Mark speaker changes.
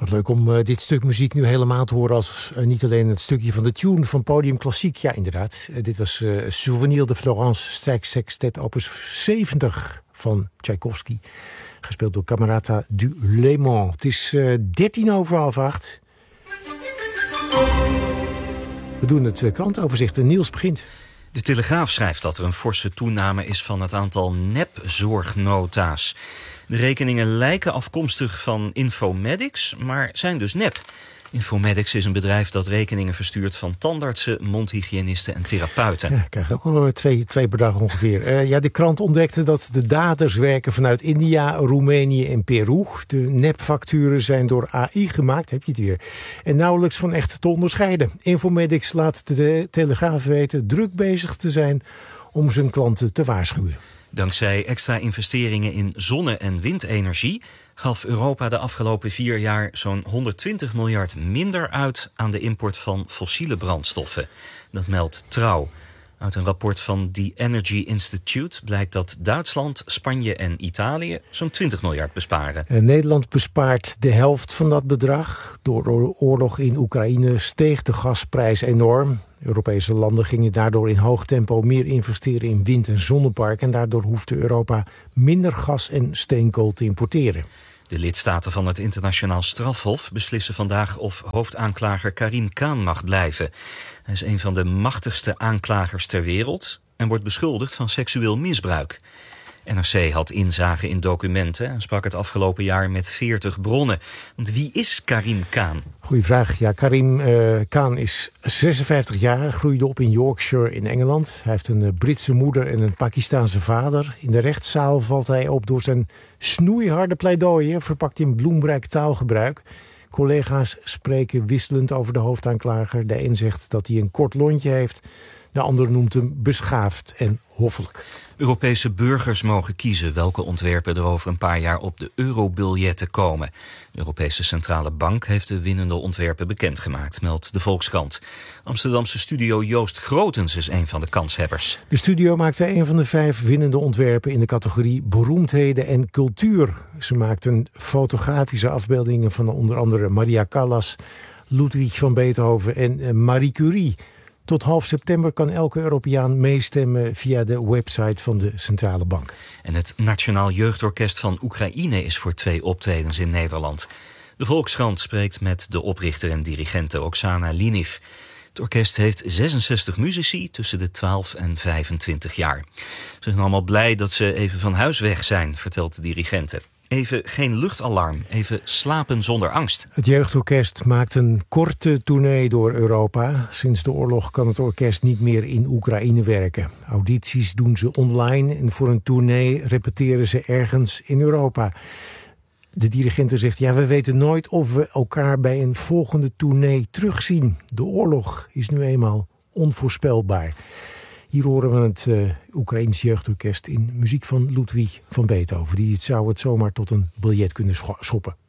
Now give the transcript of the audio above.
Speaker 1: Wat leuk om dit stuk muziek nu helemaal te horen als niet alleen het stukje van de tune van Podium Klassiek. Ja, inderdaad. Dit was Souvenir de Florence Strijksextet opus 70 van Tchaikovsky. Gespeeld door Camerata du Léman. Het is 7:13. We doen het krantoverzicht en Niels begint.
Speaker 2: De Telegraaf schrijft dat er een forse toename is van het aantal nepzorgnota's. De rekeningen lijken afkomstig van Infomedics, maar zijn dus nep. Infomedics is een bedrijf dat rekeningen verstuurt van tandartsen, mondhygiënisten en therapeuten.
Speaker 1: Ja, ik krijg ook al twee per dag ongeveer. De krant ontdekte dat de daders werken vanuit India, Roemenië en Peru. De nepfacturen zijn door AI gemaakt, heb je het weer. En nauwelijks van echt te onderscheiden. Infomedics laat de Telegraaf weten druk bezig te zijn om zijn klanten te waarschuwen.
Speaker 2: Dankzij extra investeringen in zonne- en windenergie gaf Europa de afgelopen 4 jaar zo'n 120 miljard minder uit aan de import van fossiele brandstoffen. Dat meldt Trouw. Uit een rapport van The Energy Institute blijkt dat Duitsland, Spanje en Italië zo'n 20 miljard besparen.
Speaker 1: Nederland bespaart de helft van dat bedrag. Door de oorlog in Oekraïne steeg de gasprijs enorm. Europese landen gingen daardoor in hoog tempo meer investeren in wind- en zonneparken. En daardoor hoefde Europa minder gas en steenkool te importeren.
Speaker 2: De lidstaten van het Internationaal Strafhof beslissen vandaag of hoofdaanklager Karim Khan mag blijven. Hij is een van de machtigste aanklagers ter wereld en wordt beschuldigd van seksueel misbruik. NRC had inzage in documenten en sprak het afgelopen jaar met 40 bronnen. Want wie is Karim Khan?
Speaker 1: Goeie vraag. Ja, Karim Khan is 56 jaar, groeide op in Yorkshire in Engeland. Hij heeft een Britse moeder en een Pakistaanse vader. In de rechtszaal valt hij op door zijn snoeiharde pleidooien, verpakt in bloemrijk taalgebruik. Collega's spreken wisselend over de hoofdaanklager. De een zegt dat hij een kort lontje heeft. De ander noemt hem beschaafd en hoffelijk.
Speaker 2: Europese burgers mogen kiezen welke ontwerpen er over een paar jaar op de eurobiljetten komen. De Europese Centrale Bank heeft de winnende ontwerpen bekendgemaakt, meldt de Volkskrant. Amsterdamse studio Joost Grotens is een van de kanshebbers.
Speaker 1: De studio maakte een van de 5 winnende ontwerpen in de categorie beroemdheden en cultuur. Ze maakten fotografische afbeeldingen van onder andere Maria Callas, Ludwig van Beethoven en Marie Curie. Tot half september kan elke Europeaan meestemmen via de website van de Centrale Bank.
Speaker 2: En het Nationaal Jeugdorkest van Oekraïne is voor 2 optredens in Nederland. De Volkskrant spreekt met de oprichter en dirigente Oksana Liniv. Het orkest heeft 66 muzici tussen de 12 en 25 jaar. Ze zijn allemaal blij dat ze even van huis weg zijn, vertelt de dirigente. Even geen luchtalarm, even slapen zonder angst.
Speaker 1: Het jeugdorkest maakt een korte tournee door Europa. Sinds de oorlog kan het orkest niet meer in Oekraïne werken. Audities doen ze online en voor een tournee repeteren ze ergens in Europa. De dirigente zegt, we weten nooit of we elkaar bij een volgende tournee terugzien. De oorlog is nu eenmaal onvoorspelbaar. Hier horen we het Oekraïns jeugdorkest in muziek van Ludwig van Beethoven. Die zou het zomaar tot een biljet kunnen schoppen.